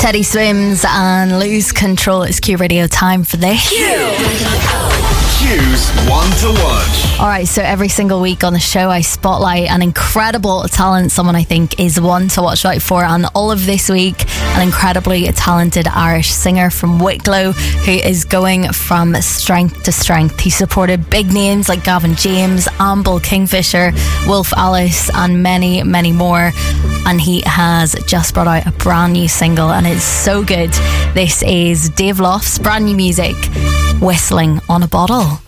Teddy Swims and Lose Control. It's Q Radio time for this. Q's One to Watch. Alright, so every single week on the show I spotlight an incredible talent, someone I think is one to watch out for, and all of this week an incredibly talented Irish singer from Wicklow who is going from strength to strength. He supported big names like Gavin James, Amble Kingfisher, Wolf Alice and many, many more, and he has just brought out a brand new single and it's so good. This is Dave Loft's brand new music, Whistling on a Bottle.